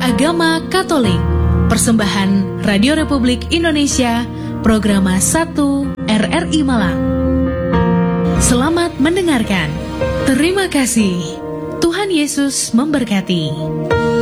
Agama Katolik. Persembahan Radio Republik Indonesia, Programa 1 RRI Malang. Selamat mendengarkan. Terima kasih. Tuhan Yesus memberkati.